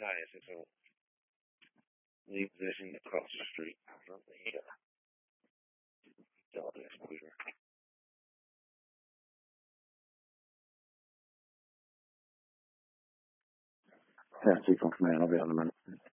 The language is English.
Nice. It's a lead position across the street from the Delta exposure. Tennessee from command. I'll be on a minute.